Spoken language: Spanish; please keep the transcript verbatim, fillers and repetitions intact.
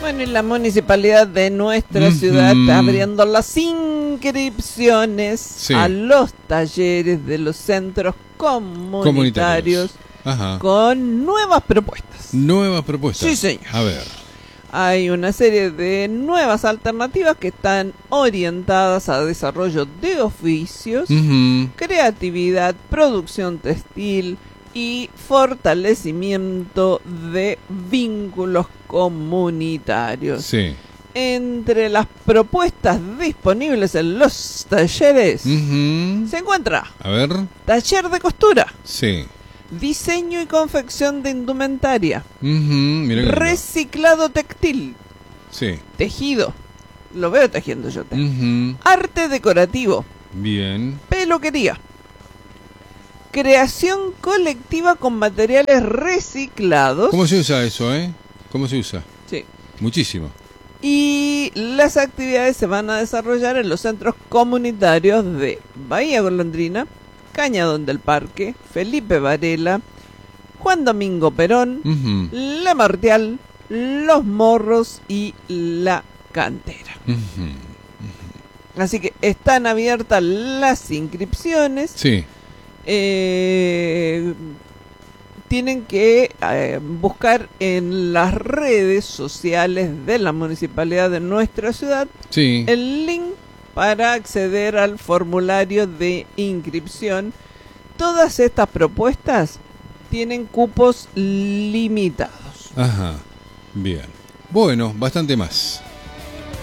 Bueno, y la municipalidad de nuestra Mm-hmm. ciudad está abriendo las inscripciones Sí. a los talleres de los centros comunitarios, Comunitarios. Ajá. con nuevas propuestas. Nuevas propuestas. Sí, señor. A ver. Hay una serie de nuevas alternativas que están orientadas a desarrollo de oficios, Ujú. creatividad, producción textil y fortalecimiento de vínculos comunitarios. Sí. Entre las propuestas disponibles en los talleres Ujú. se encuentra A ver. taller de costura, Sí. diseño y confección de indumentaria, Ujú. Mira qué lindo. reciclado textil, Sí. tejido, lo veo tejiendo yo, te- Ujú. arte decorativo, Bien. peluquería, creación colectiva con materiales reciclados. ¿Cómo se usa eso, eh? ¿Cómo se usa? Sí. Muchísimo. Y las actividades se van a desarrollar en los centros comunitarios de Bahía Golondrina, Cañadón del Parque, Felipe Varela, Juan Domingo Perón, Ujú. La Martial, Los Morros y La Cantera. Ujú. Así que están abiertas las inscripciones. Sí. Eh, tienen que eh, buscar en las redes sociales de la municipalidad de nuestra ciudad Sí. el link para acceder al formulario de inscripción. Todas estas propuestas tienen cupos limitados. Ajá. Bien. Bueno, bastante más.